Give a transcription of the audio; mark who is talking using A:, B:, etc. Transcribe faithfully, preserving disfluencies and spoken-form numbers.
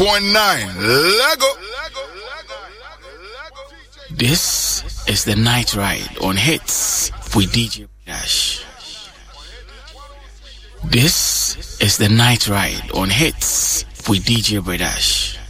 A: point nine. Lego.
B: This is the Night Ride on Hits with D J Dash. This is the Night Ride on Hits with D J Dash.